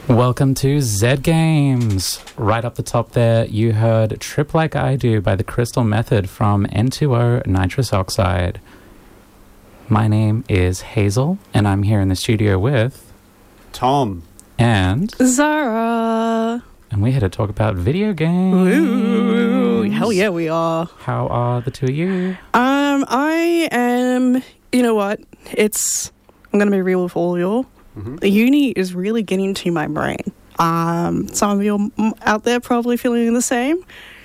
Welcome to Zed Games. Right up the top there, you heard Trip Like I Do by the Crystal Method from N2O Nitrous Oxide. My name is Hazel, and I'm here in the studio with... Tom. And... Zara. And we're here to talk about video games. Ooh, hell yeah, we are. How are the two of you? I am... You know what? I'm going to be real with all of y'all. The uni is really getting to my brain. Some of you out there probably feeling the same.